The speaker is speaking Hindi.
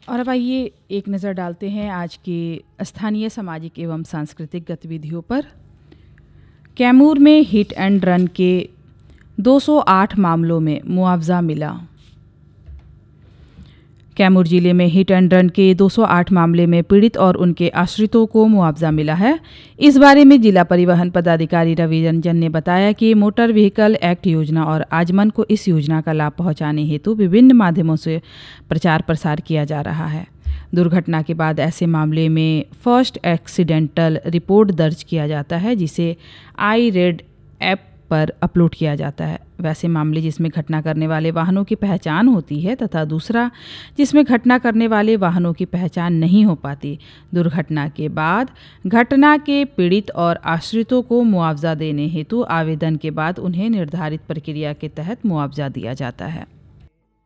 और अब आइए एक नज़र डालते हैं आज के स्थानीय सामाजिक एवं सांस्कृतिक गतिविधियों पर। कैमूर में हिट एंड रन के 208 मामलों में मुआवजा मिला। कैमूर जिले में हिट एंड रन के 208 मामले में पीड़ित और उनके आश्रितों को मुआवजा मिला है। इस बारे में जिला परिवहन पदाधिकारी रवि रंजन ने बताया कि मोटर व्हीकल एक्ट योजना और आजमन को इस योजना का लाभ पहुंचाने हेतु विभिन्न माध्यमों से प्रचार प्रसार किया जा रहा है। दुर्घटना के बाद ऐसे मामले में फर्स्ट एक्सीडेंटल रिपोर्ट दर्ज किया जाता है, जिसे आई रेड ऐप पर अपलोड किया जाता है। वैसे मामले जिसमें घटना करने वाले वाहनों की पहचान होती है तथा दूसरा जिसमें घटना करने वाले वाहनों की पहचान नहीं हो पाती। दुर्घटना के बाद घटना के पीड़ित और आश्रितों को मुआवजा देने हेतु आवेदन के बाद उन्हें निर्धारित प्रक्रिया के तहत मुआवजा दिया जाता है।